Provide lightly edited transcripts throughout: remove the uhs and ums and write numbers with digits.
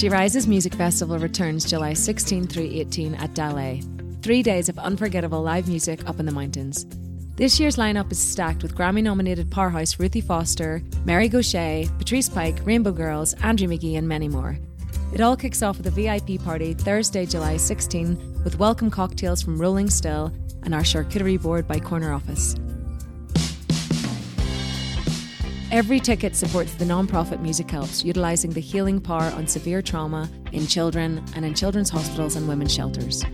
She Rises Music Festival returns July 16 through 18 at Dalé. 3 days of unforgettable live music up in the mountains. This year's lineup is stacked with Grammy-nominated powerhouse Ruthie Foster, Mary Gauthier, Patrice Pike, Rainbow Girls, Andrew McGee and many more. It all kicks off with a VIP party Thursday, July 16 with welcome cocktails from Rolling Still and our charcuterie board by Corner Office. Every ticket supports the non-profit Music Helps, utilising the healing power on severe trauma in children and in children's hospitals and women's shelters.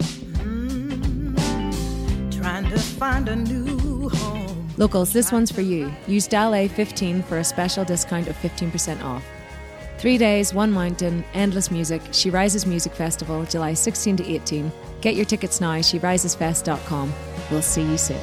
Trying to find a new home. Locals, this one's for you. Use Dalé 15 for a special discount of 15% off. 3 days, one mountain, endless music. She Rises Music Festival, July 16 to 18. Get your tickets now, sherisesfest.com. We'll see you soon.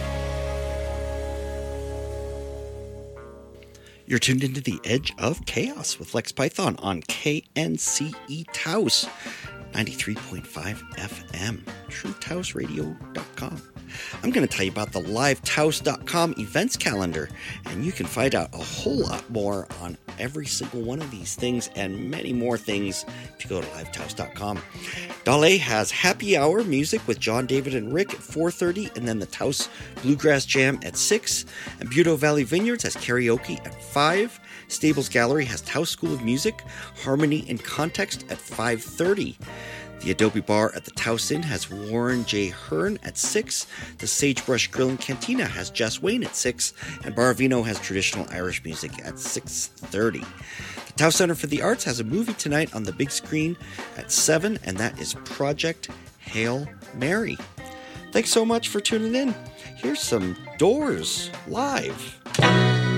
You're tuned into The Edge of Chaos with Lex Python on KNCE Taos, 93.5 FM, truetaosradio.com. I'm going to tell you about the livetaos.com events calendar, and you can find out a whole lot more on every single one of these things and many more things if you go to livetaos.com. Dalé has happy hour music with John, David, and Rick at 4:30, and then the Taos Bluegrass Jam at 6. And Buteau Valley Vineyards has karaoke at 5. Stables Gallery has Taos School of Music, Harmony and Context at 5:30. The Adobe Bar at the Taos Inn has Warren J. Hearn at 6. The Sagebrush Grill and Cantina has Jess Wayne at 6. And Bar Vino has traditional Irish music at 6:30. The Taos Center for the Arts has a movie tonight on the big screen at 7, and that is Project Hail Mary. Thanks so much for tuning in. Here's some Doors live.